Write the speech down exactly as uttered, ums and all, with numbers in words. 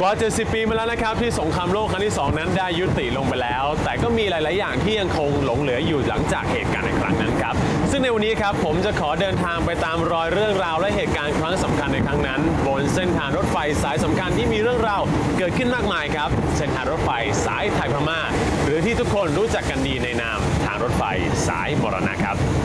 ว่าเจ็ดสิบปีมาแล้วนะครับที่สงครามโลกครั้งที่สองนั้นได้ยุติลงไปแล้วแต่ก็มีหลายๆอย่างที่ยังคงหลงเหลืออยู่หลังจากเหตุการณ์ในครั้งนั้นครับซึ่งในวันนี้ครับผมจะขอเดินทางไปตามรอยเรื่องราวและเหตุการณ์ครั้งสำคัญในครั้งนั้นบนเส้นทางรถไฟสายสำคัญที่มีเรื่องราวเกิดขึ้นมากมายครับเส้นทางรถไฟสายไทยพม่าหรือที่ทุกคนรู้จักกันดีในนามทางรถไฟสายมรณะครับ